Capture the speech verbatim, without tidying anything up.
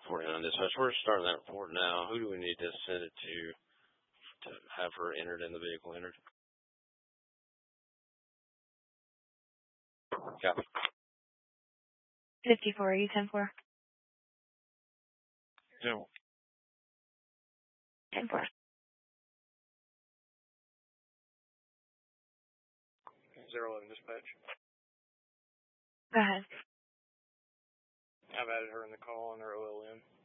forty-nine dispatch. We're starting that report now. Who do we need to send it to to have her entered in the vehicle entered? Copy. fifty-four, you ten four. No. ten four. zero eleven dispatch. Go ahead. I've added her in the call on her O L M.